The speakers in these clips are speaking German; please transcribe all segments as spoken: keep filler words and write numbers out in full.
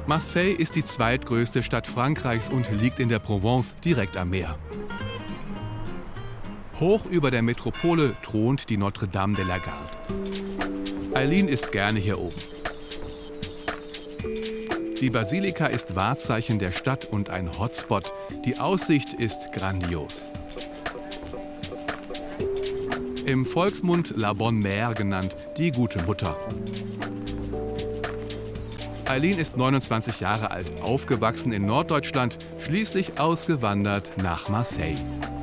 Marseille ist die zweitgrößte Stadt Frankreichs und liegt in der Provence direkt am Meer. Hoch über der Metropole thront die Notre-Dame de la Garde. Aileen ist gerne hier oben. Die Basilika ist Wahrzeichen der Stadt und ein Hotspot. Die Aussicht ist grandios. Im Volksmund La Bonne Mère genannt, die gute Mutter. Aileen ist neunundzwanzig Jahre alt, aufgewachsen in Norddeutschland, schließlich ausgewandert nach Marseille.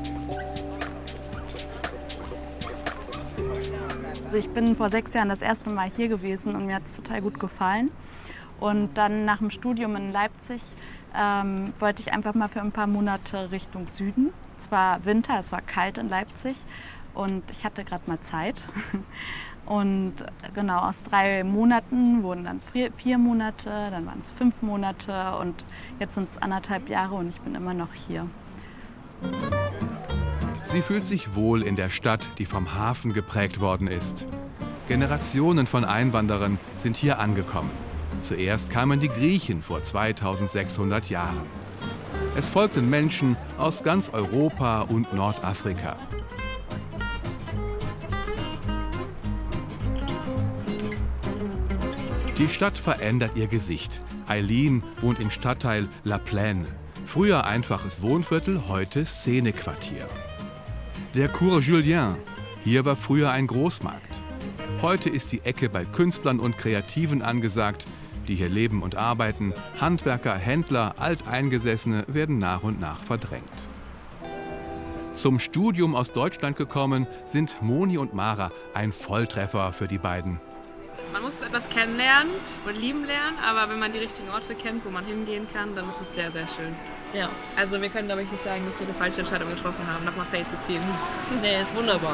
Also ich bin vor sechs Jahren das erste Mal hier gewesen und mir hat es total gut gefallen. Und dann nach dem Studium in Leipzig ähm, wollte ich einfach mal für ein paar Monate Richtung Süden. Es war Winter, es war kalt in Leipzig und ich hatte gerade mal Zeit. Und genau, aus drei Monaten wurden dann vier, vier Monate, dann waren es fünf Monate und jetzt sind es anderthalb Jahre und ich bin immer noch hier. Sie fühlt sich wohl in der Stadt, die vom Hafen geprägt worden ist. Generationen von Einwanderern sind hier angekommen. Zuerst kamen die Griechen vor zweitausendsechshundert Jahren. Es folgten Menschen aus ganz Europa und Nordafrika. Die Stadt verändert ihr Gesicht. Aileen wohnt im Stadtteil La Plaine. Früher einfaches Wohnviertel, heute Szenequartier. Der Cours Julien. Hier war früher ein Großmarkt. Heute ist die Ecke bei Künstlern und Kreativen angesagt, die hier leben und arbeiten. Handwerker, Händler, Alteingesessene werden nach und nach verdrängt. Zum Studium aus Deutschland gekommen sind Moni und Mara, ein Volltreffer für die beiden. Man muss etwas kennenlernen und lieben lernen, aber wenn man die richtigen Orte kennt, wo man hingehen kann, dann ist es sehr, sehr schön. Ja. Also wir können, glaube ich, nicht sagen, dass wir eine falsche Entscheidung getroffen haben, nach Marseille zu ziehen. Nee, ist wunderbar.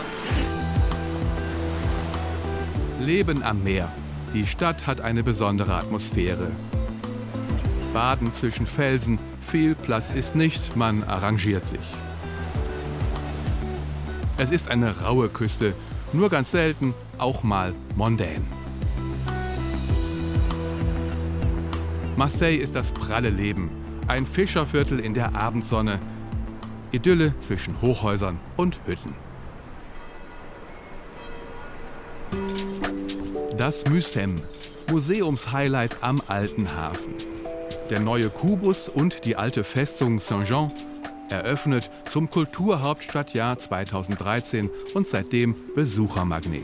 Leben am Meer. Die Stadt hat eine besondere Atmosphäre. Baden zwischen Felsen, viel Platz ist nicht, man arrangiert sich. Es ist eine raue Küste, nur ganz selten auch mal mondän. Marseille ist das pralle Leben. Ein Fischerviertel in der Abendsonne. Idylle zwischen Hochhäusern und Hütten. Das Mucem, Museumshighlight am alten Hafen. Der neue Kubus und die alte Festung Saint-Jean, eröffnet zum Kulturhauptstadtjahr zweitausenddreizehn und seitdem Besuchermagnet.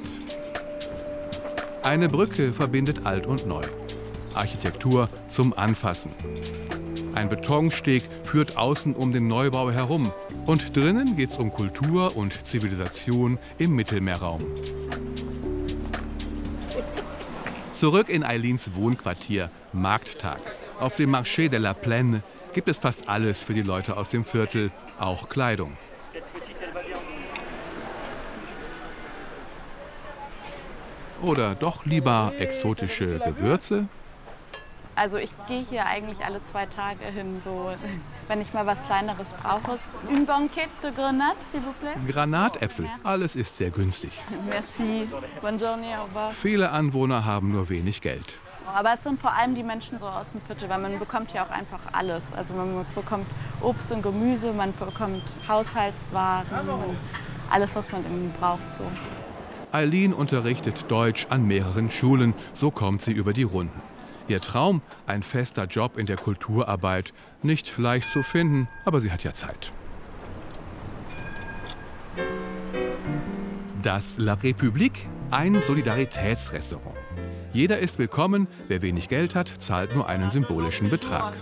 Eine Brücke verbindet alt und neu. Architektur zum Anfassen. Ein Betonsteg führt außen um den Neubau herum. Und drinnen geht's um Kultur und Zivilisation im Mittelmeerraum. Zurück in Aileens Wohnquartier, Markttag. Auf dem Marché de la Plaine gibt es fast alles für die Leute aus dem Viertel, auch Kleidung. Oder doch lieber exotische Gewürze? Also ich gehe hier eigentlich alle zwei Tage hin, so, wenn ich mal was Kleineres brauche. Une banquette de grenade, s'il vous plaît. Granatäpfel, alles ist sehr günstig. Merci, bonne journée, au revoir. Viele Anwohner haben nur wenig Geld. Aber es sind vor allem die Menschen so aus dem Viertel, weil man bekommt ja auch einfach alles. Also man bekommt Obst und Gemüse, man bekommt Haushaltswaren, alles, was man irgendwie braucht. So. Aileen unterrichtet Deutsch an mehreren Schulen, so kommt sie über die Runden. Ihr Traum, ein fester Job in der Kulturarbeit, nicht leicht zu finden, aber sie hat ja Zeit. Das La République, ein Solidaritätsrestaurant. Jeder ist willkommen, wer wenig Geld hat, zahlt nur einen symbolischen Betrag.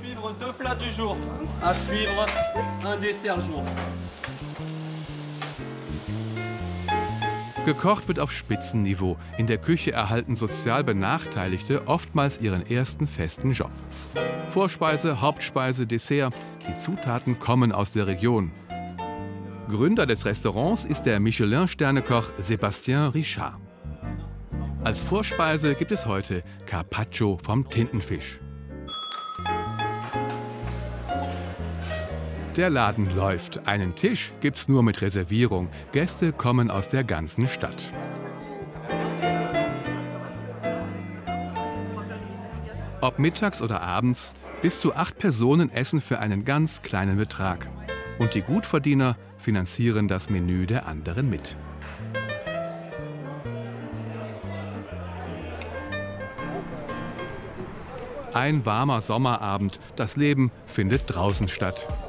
Gekocht wird auf Spitzenniveau. In der Küche erhalten sozial Benachteiligte oftmals ihren ersten festen Job. Vorspeise, Hauptspeise, Dessert, die Zutaten kommen aus der Region. Gründer des Restaurants ist der Michelin-Sternekoch Sébastien Richard. Als Vorspeise gibt es heute Carpaccio vom Tintenfisch. Der Laden läuft. Einen Tisch gibt's nur mit Reservierung. Gäste kommen aus der ganzen Stadt. Ob mittags oder abends, bis zu acht Personen essen für einen ganz kleinen Betrag. Und die Gutverdiener finanzieren das Menü der anderen mit. Ein warmer Sommerabend, das Leben findet draußen statt.